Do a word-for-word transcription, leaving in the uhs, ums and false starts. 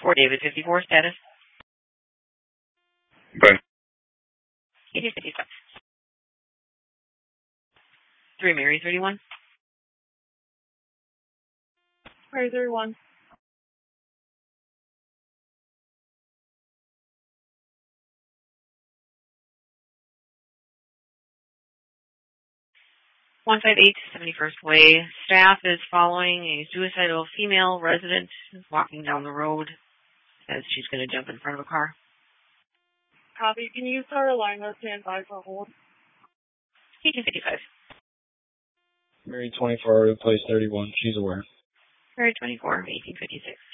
four David fifty-four, status. Okay. eighty fifty-five. three Mary thirty-one. Mary thirty-one. one five eight seventy-first Way. Staff is following a suicidal female resident walking down the road as she's going to jump in front of a car. Copy. Can you start a line or stand by for hold? eighteen fifty-five. Mary twenty-four, place thirty-one. She's aware. Mary twenty-four, eighteen fifty-six.